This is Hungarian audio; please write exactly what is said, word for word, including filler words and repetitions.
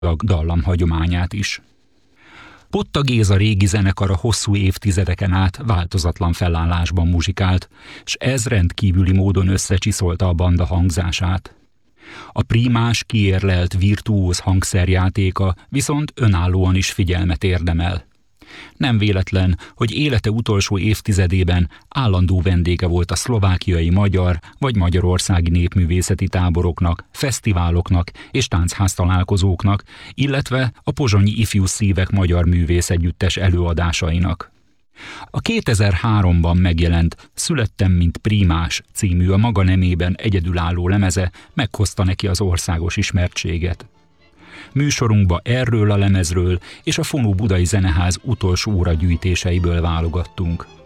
dallam hagyományát is. Potta Géza régi zenekara hosszú évtizedeken át változatlan felállásban muzsikált, s ez rendkívüli módon összecsiszolta a banda hangzását. A prímás, kiérlelt virtuóz hangszerjátéka viszont önállóan is figyelmet érdemel. Nem véletlen, hogy élete utolsó évtizedében állandó vendége volt a szlovákiai magyar vagy magyarországi népművészeti táboroknak, fesztiváloknak és táncháztalálkozóknak, illetve a pozsonyi Ifjú Szívek magyar művészegyüttes előadásainak. A kétezer-háromban megjelent Születtem, mint prímás című a maga nemében egyedülálló lemeze meghozta neki az országos ismertséget. Műsorunkba erről a lemezről és a Fonó Budai Zeneház utolsó óra gyűjtéseiből válogattunk.